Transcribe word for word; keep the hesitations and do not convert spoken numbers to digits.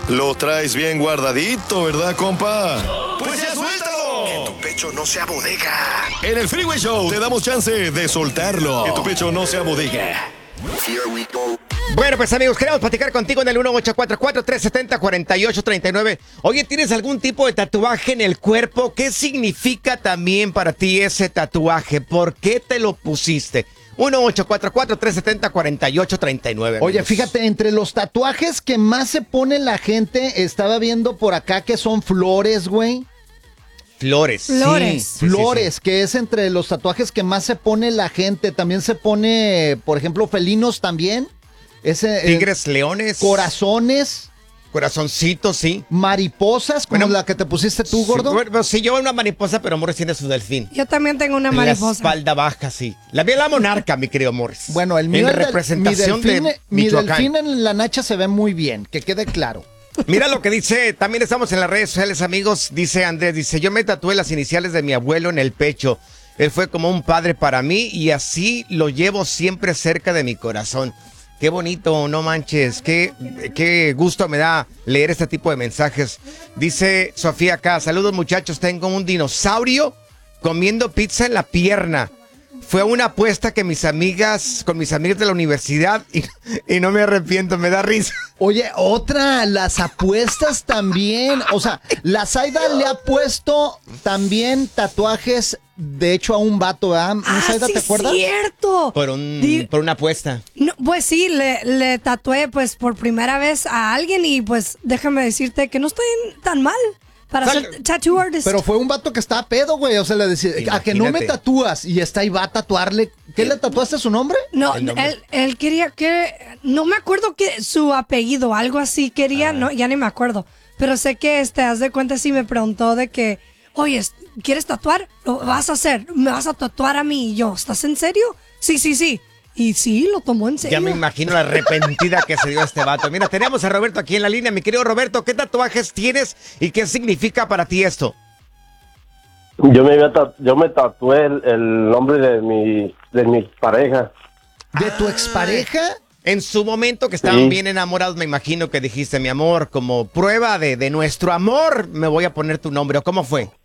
Lo traes bien guardadito, ¿verdad, compa? ¡Pues ya suéltalo! Que tu pecho no sea bodega. En el Freeway Show te damos chance de soltarlo. Que tu pecho no sea bodega. Here we go. Bueno, pues amigos, queremos platicar contigo en el uno ocho cuatro cuatro, tres siete cero, cuatro ocho tres nueve. Oye, ¿tienes algún tipo de tatuaje en el cuerpo? ¿Qué significa también para ti ese tatuaje? ¿Por qué te lo pusiste? uno ocho cuatro cuatro, tres siete cero, cuatro ocho tres nueve. Oye, fíjate, entre los tatuajes que más se pone la gente, estaba viendo por acá que son flores, güey. Flores. Flores. Sí, flores, sí, sí. Que es entre los tatuajes que más se pone la gente. También se pone, por ejemplo, felinos también. Ese, Tigres, eh, leones. Corazones. Corazoncitos, sí. Mariposas, como bueno, la que te pusiste tú, gordo. Sí, bueno, sí, yo una mariposa, pero Morris tiene su delfín. Yo también tengo una en mariposa. La espalda baja, sí. La vi la monarca, mi querido Morris. Bueno, el mío en es representación mi delfín, de mi Michoacán. delfín en la nacha se ve muy bien, que quede claro. Mira lo que dice, también estamos en las redes sociales, amigos. Dice Andrés, dice, yo me tatué las iniciales de mi abuelo en el pecho. Él fue como un padre para mí y así lo llevo siempre cerca de mi corazón. Qué bonito, no manches, qué, qué gusto me da leer este tipo de mensajes. Dice Sofía acá, saludos muchachos, tengo un dinosaurio comiendo pizza en la pierna. Fue una apuesta que mis amigas, con mis amigas de la universidad y, y no me arrepiento, me da risa. Oye, otra, las apuestas también, o sea, la Zaida le ha puesto también tatuajes, de hecho, a un vato, ¿verdad? Ah, Zaida, sí, ¿te acuerdas? Cierto. Por, un, Di- por una apuesta. No, pues sí, le, le tatué pues por primera vez a alguien y pues déjame decirte que no estoy tan mal para Sal- ser tattoo artist. Pero fue un vato que estaba pedo, güey, o sea, le decía, a que no me Imagínate. tatúas, y está y va a tatuarle. ¿Qué le tatuaste su nombre? No, el nombre. él, él quería que, no me acuerdo que su apellido, algo así quería, no, ya ni me acuerdo. Pero sé que, este, haz de cuenta, sí me preguntó de que, oye, ¿quieres tatuar? Lo vas a hacer, me vas a tatuar a mí. Y yo, ¿estás en serio? Sí, sí, sí. Y sí, lo tomó en serio. Ya me imagino la arrepentida que se dio este vato. Mira, tenemos a Roberto aquí en la línea. Mi querido Roberto, ¿qué tatuajes tienes y qué significa para ti esto? Yo me, había tatu- yo me tatué el, el nombre de mi, de mi pareja. ¿De tu expareja? En su momento que estaban Sí. bien enamorados, me imagino que dijiste, mi amor, como prueba de, de nuestro amor, me voy a poner tu nombre. ¿O cómo fue?